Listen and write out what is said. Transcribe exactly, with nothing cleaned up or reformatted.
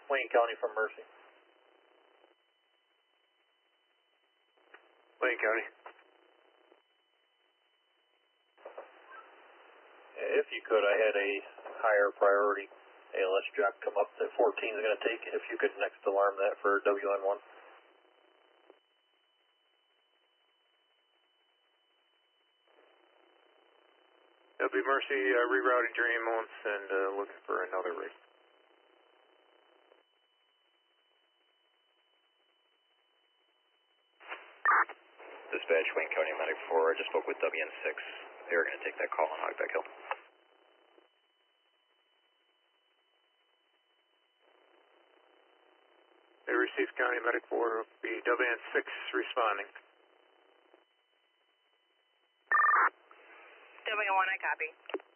Wayne County from Mercy. Wayne County. If you could, I had a higher priority A L S jock come up that fourteen is going to take. If you could next alarm that for W N one. W Mercy uh, rerouting your ambulance and uh, looking for another rig. Dispatch, Wayne County Medic four, I just spoke with W N six. They were going to take that call on Hogback Hill. They received County Medic four, the W N six responding. W one, I copy.